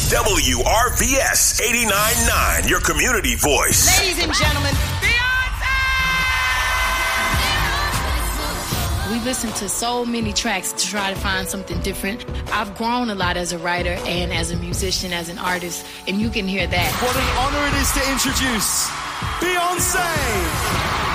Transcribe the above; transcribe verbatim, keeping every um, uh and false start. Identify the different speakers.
Speaker 1: W R V S eighty-nine point nine, your community voice.
Speaker 2: Ladies and gentlemen,
Speaker 3: We listen to so many tracks to try to find something different. I've grown a lot as a writer and as a musician, as an artist, and you can hear that.
Speaker 4: What an honor it is to introduce Beyonce!